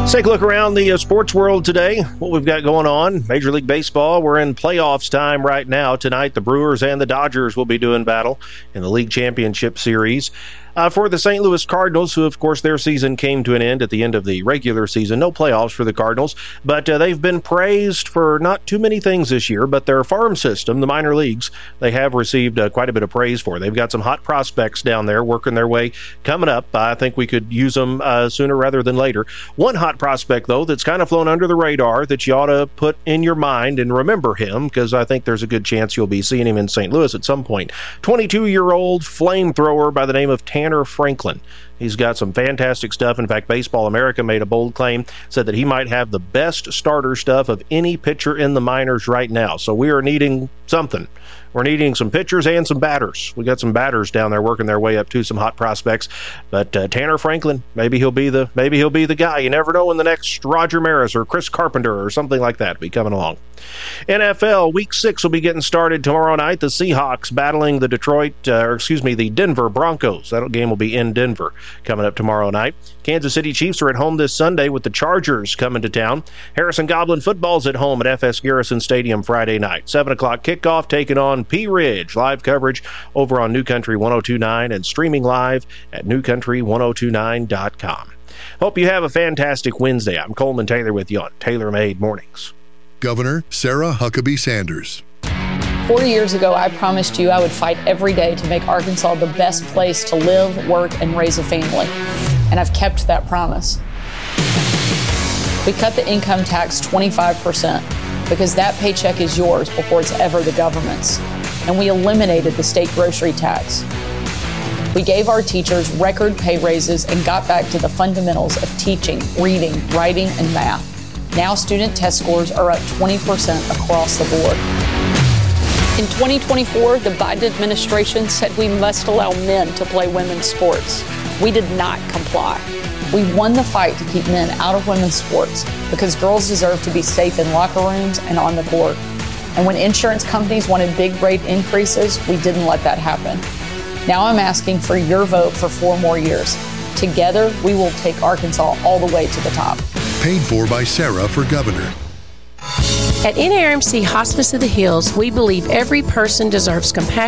Let's take a look around the sports world today. What we've got going on. Major League Baseball, we're in playoffs time right now. Tonight, the Brewers and the Dodgers will be doing battle in the League Championship Series. For the St. Louis Cardinals, who, of course, their season came to an end at the end of the regular season. No playoffs for the Cardinals, but they've been praised for not too many things this year, but their farm system, the minor leagues, they have received quite a bit of praise for. They've got some hot prospects down there working their way coming up. I think we could use them sooner rather than later. One hot prospect, though, that's kind of flown under the radar that you ought to put in your mind and remember him, because I think there's a good chance you'll be seeing him in St. Louis at some point. 22-year-old flamethrower by the name of Tanner Franklin. He's got some fantastic stuff. In fact, Baseball America made a bold claim, said that he might have the best starter stuff of any pitcher in the minors right now. So we are needing something. We're needing some pitchers and some batters. We got some batters down there working their way up to some hot prospects. But Tanner Franklin, maybe he'll be the guy. You never know when the next Roger Maris or Chris Carpenter or something like that will be coming along. NFL Week 6 will be getting started tomorrow night. The Seahawks battling the the Denver Broncos. That game will be in Denver coming up tomorrow night. Kansas City Chiefs are at home this Sunday with the Chargers coming to town. Harrison Goblin football's at home at FS Garrison Stadium Friday night. 7 o'clock kickoff, taking on Pea Ridge. Live coverage over on New Country 102.9 and streaming live at newcountry1029.com. Hope you have a fantastic Wednesday. I'm Coleman Taylor with you on Taylor Made Mornings. Governor Sarah Huckabee Sanders. 4 years ago, I promised you I would fight every day to make Arkansas the best place to live, work, and raise a family. And I've kept that promise. We cut the income tax 25% because that paycheck is yours before it's ever the government's. And we eliminated the state grocery tax. We gave our teachers record pay raises and got back to the fundamentals of teaching, reading, writing, and math. Now student test scores are up 20% across the board. In 2024, the Biden administration said we must allow men to play women's sports. We did not comply. We won the fight to keep men out of women's sports because girls deserve to be safe in locker rooms and on the court. And when insurance companies wanted big rate increases, we didn't let that happen. Now I'm asking for your vote for 4 more years. Together, we will take Arkansas all the way to the top. Paid for by Sarah for governor. At NARMC Hospice of the Hills, we believe every person deserves compassion